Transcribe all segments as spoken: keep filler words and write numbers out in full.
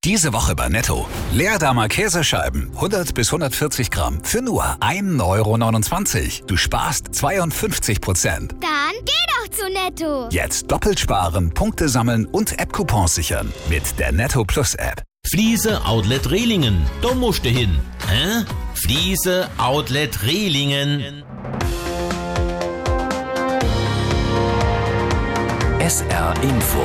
Diese Woche bei Netto. Leerdammer Käsescheiben, hundert bis hundertvierzig Gramm, für nur ein Euro neunundzwanzig. Du sparst zweiundfünfzig Prozent. Dann geh doch zu Netto. Jetzt doppelt sparen, Punkte sammeln und App-Coupons sichern mit der Netto Plus App. Fliese Outlet Rehlingen, da musst du hin. Hä? Fliese Outlet Rehlingen. S R Info.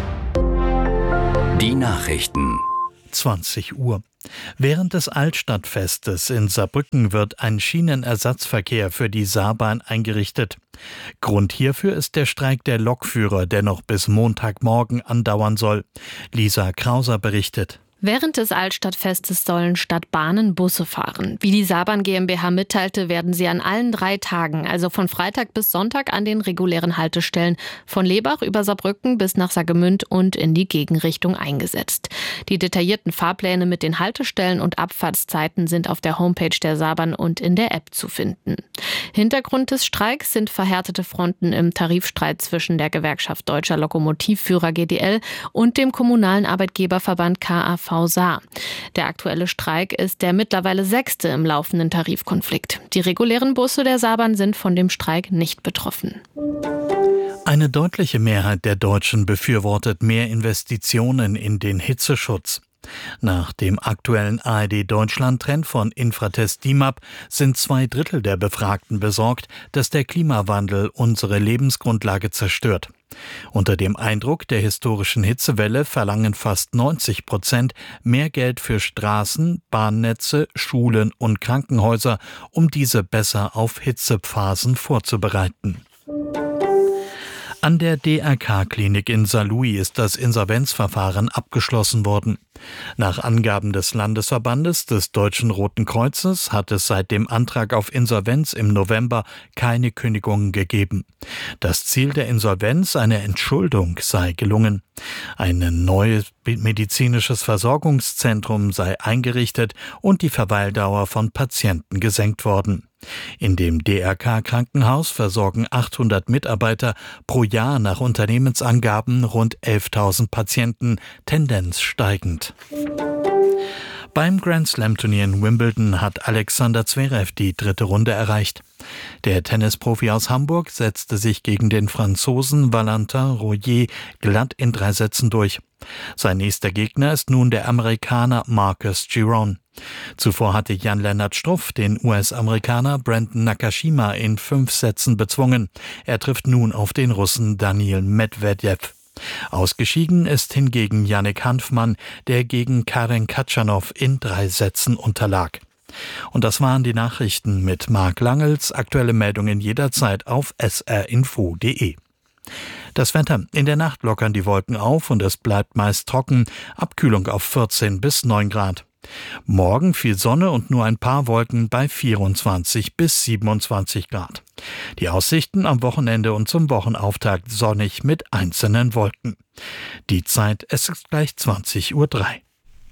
Die Nachrichten. zwanzig Uhr. Während des Altstadtfestes in Saarbrücken wird ein Schienenersatzverkehr für die Saarbahn eingerichtet. Grund hierfür ist der Streik der Lokführer, der noch bis Montagmorgen andauern soll. Lisa Krauser berichtet. Während des Altstadtfestes sollen statt Bahnen Busse fahren. Wie die Saarbahn GmbH mitteilte, werden sie an allen drei Tagen, also von Freitag bis Sonntag, an den regulären Haltestellen von Lebach über Saarbrücken bis nach Saargemünd und in die Gegenrichtung eingesetzt. Die detaillierten Fahrpläne mit den Haltestellen und Abfahrtszeiten sind auf der Homepage der Saarbahn und in der App zu finden. Hintergrund des Streiks sind verhärtete Fronten im Tarifstreit zwischen der Gewerkschaft Deutscher Lokomotivführer G D L und dem kommunalen Arbeitgeberverband K A V Saar. Der aktuelle Streik ist der mittlerweile sechste im laufenden Tarifkonflikt. Die regulären Busse der Saarbahn sind von dem Streik nicht betroffen. Eine deutliche Mehrheit der Deutschen befürwortet mehr Investitionen in den Hitzeschutz. Nach dem aktuellen A R D-Deutschland-Trend von Infratest D I M A P sind zwei Drittel der Befragten besorgt, dass der Klimawandel unsere Lebensgrundlage zerstört. Unter dem Eindruck der historischen Hitzewelle verlangen fast neunzig Prozent mehr Geld für Straßen, Bahnnetze, Schulen und Krankenhäuser, um diese besser auf Hitzephasen vorzubereiten. An der D R K-Klinik in Saarlouis ist das Insolvenzverfahren abgeschlossen worden. Nach Angaben des Landesverbandes des Deutschen Roten Kreuzes hat es seit dem Antrag auf Insolvenz im November keine Kündigungen gegeben. Das Ziel der Insolvenz, eine Entschuldung, sei gelungen. Ein neues medizinisches Versorgungszentrum sei eingerichtet und die Verweildauer von Patienten gesenkt worden. In dem D R K-Krankenhaus versorgen achthundert Mitarbeiter pro Jahr nach Unternehmensangaben rund elftausend Patienten, Tendenz steigend. Beim Grand-Slam-Turnier in Wimbledon hat Alexander Zverev die dritte Runde erreicht. Der Tennisprofi aus Hamburg setzte sich gegen den Franzosen Valentin Royer glatt in drei Sätzen durch. Sein nächster Gegner ist nun der Amerikaner Marcus Giron. Zuvor hatte Jan-Lennart Struff den U S-Amerikaner Brandon Nakashima in fünf Sätzen bezwungen. Er trifft nun auf den Russen Daniil Medvedev. Ausgeschieden ist hingegen Yannick Hanfmann, der gegen Karen Khachanov in drei Sätzen unterlag. Und das waren die Nachrichten mit Marc Langels. Aktuelle Meldungen jederzeit auf s r info punkt d e. Das Wetter: In der Nacht lockern die Wolken auf und es bleibt meist trocken. Abkühlung auf vierzehn bis neun Grad. Morgen viel Sonne und nur ein paar Wolken bei vierundzwanzig bis siebenundzwanzig Grad. Die Aussichten am Wochenende und zum Wochenauftakt sonnig mit einzelnen Wolken. Die Zeit, es ist gleich zwanzig Uhr drei.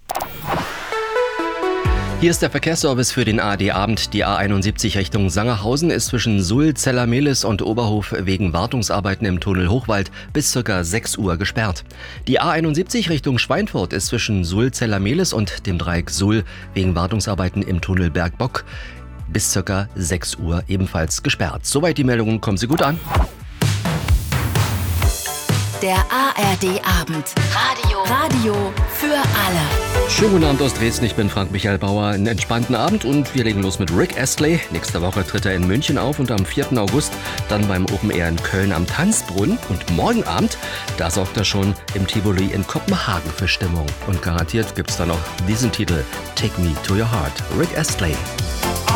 Hier ist der Verkehrsservice für den A R D-Abend. Die A einundsiebzig Richtung Sangerhausen ist zwischen Suhl, Zellermehlis und Oberhof wegen Wartungsarbeiten im Tunnel Hochwald bis ca. sechs Uhr gesperrt. Die A einundsiebzig Richtung Schweinfurt ist zwischen Suhl, Zellermehlis und dem Dreieck Suhl wegen Wartungsarbeiten im Tunnel Bergbock bis ca. sechs Uhr ebenfalls gesperrt. Soweit die Meldungen, kommen Sie gut an. Der A R D-Abend. Radio. Radio für alle. Schönen guten Abend aus Dresden, ich bin Frank-Michael Bauer. Einen entspannten Abend und wir legen los mit Rick Astley. Nächste Woche tritt er in München auf und am vierten August dann beim Open Air in Köln am Tanzbrunnen. Und morgen Abend, da sorgt er schon im Tivoli in Kopenhagen für Stimmung. Und garantiert gibt's dann noch diesen Titel, Take Me to Your Heart. Rick Astley.